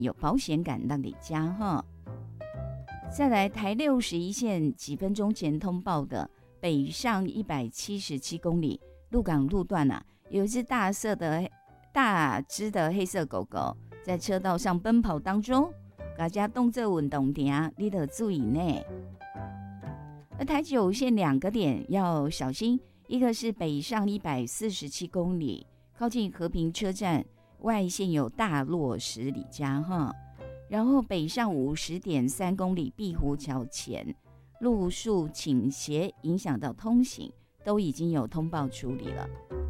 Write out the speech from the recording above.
有保险杆让你加哈。再来台61线几分钟前通报的北上177公里鹿港路段啊，有一只大只的黑色狗狗在车道上奔跑当中，大家动作运动点你得注意呢。而台9线2个点要小心，一个是北上147公里，靠近和平车站外线有大落石里家哈，然后北上50.3公里碧湖桥前路树倾斜影响到通行，都已经有通报处理了。